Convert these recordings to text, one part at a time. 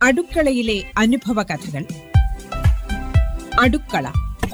അടുക്കളയിലെ അനുഭവ കഥകൾ. അടുക്കള.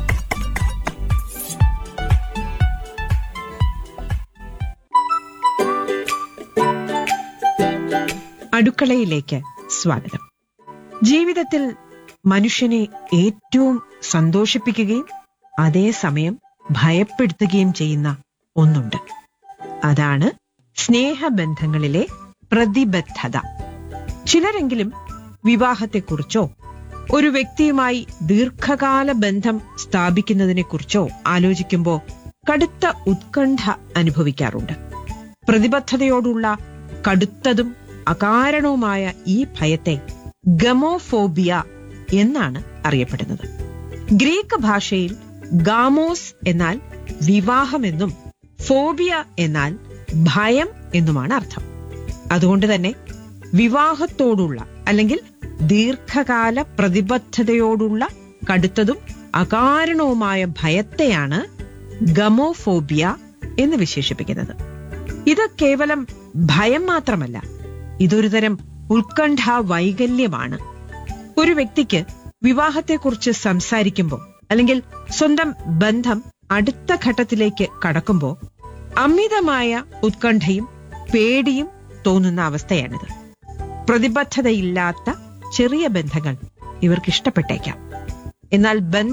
അടുക്കളയിലേക്ക് സ്വാഗതം. ജീവിതത്തിൽ മനുഷ്യനെ ഏറ്റവും സന്തോഷിപ്പിക്കുകയും അതേസമയം ഭയപ്പെടുത്തുകയും ചെയ്യുന്ന ഒന്നുണ്ട്. അതാണ് സ്നേഹബന്ധങ്ങളിലെ പ്രതിബദ്ധത. ചിലരെങ്കിലും വിവാഹത്തെക്കുറിച്ചോ ഒരു വ്യക്തിയുമായി ദീർഘകാല ബന്ധം സ്ഥാപിക്കുന്നതിനെക്കുറിച്ചോ ആലോചിക്കുമ്പോൾ കടുത്ത ഉത്കണ്ഠ അനുഭവിക്കാറുണ്ട്. പ്രതിബദ്ധതയോടുള്ള കടുത്തതും അകാരണവുമായ ഈ ഭയത്തെ ഗമോഫോബിയ എന്നാണ് അറിയപ്പെടുന്നത്. ഗ്രീക്ക് ഭാഷയിൽ ഗാമോസ് എന്നാൽ വിവാഹമെന്നും ഫോബിയ എന്നാൽ ഭയം എന്നുമാണ് അർത്ഥം. അതുകൊണ്ട് തന്നെ വിവാഹത്തോടുള്ള അല്ലെങ്കിൽ ദീർഘകാല പ്രതിബദ്ധതയോടുള്ള കടുത്തതും അകാരണവുമായ ഭയത്തെയാണ് ഗമോഫോബിയ എന്ന് വിശേഷിപ്പിക്കുന്നത്. ഇത് കേവലം ഭയം മാത്രമല്ല, ഇതൊരു തരം ഉത്കണ്ഠ വൈകല്യമാണ്. ഒരു വ്യക്തിക്ക് വിവാഹത്തെക്കുറിച്ച് സംസാരിക്കുമ്പോൾ അല്ലെങ്കിൽ സ്വന്തം ബന്ധം അടുത്ത ഘട്ടത്തിലേക്ക് കടക്കുമ്പോൾ അമിതമായ ഉത്കണ്ഠയും പേടിയും തോന്നുന്ന അവസ്ഥയാണിത്. പ്രതിബദ്ധതയില്ലാത്ത ചെറിയ ബന്ധങ്ങൾ ഇവർക്ക് ഇഷ്ടപ്പെട്ടേക്കാം. എന്നാൽ